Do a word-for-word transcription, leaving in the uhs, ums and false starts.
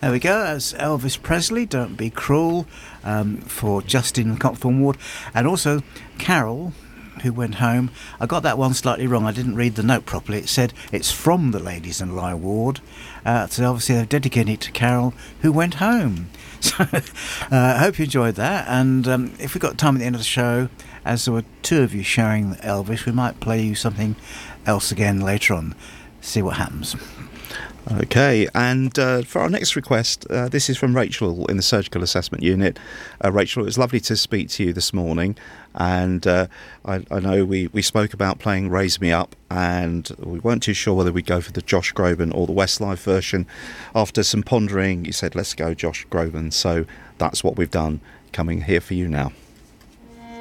There we go. That's Elvis Presley, Don't Be Cruel, um, for Justin Copthorne Ward. And also Carol, who went home. I got that one slightly wrong. I didn't read the note properly. It said it's from the Ladies and Lie Ward. Uh, so obviously they've dedicated it to Carol, who went home. So uh, I hope you enjoyed that. And um, if we've got time at the end of the show, as there were two of you sharing Elvis, we might play you something else again later on. See what happens. Okay, and uh, for our next request, uh, this is from Rachel in the Surgical Assessment Unit. Uh, Rachel, it was lovely to speak to you this morning, and uh, I, I know we, we spoke about playing Raise Me Up, and we weren't too sure whether we'd go for the Josh Groban or the Westlife version. After some pondering, you said, let's go Josh Groban, so that's what we've done, coming here for you now.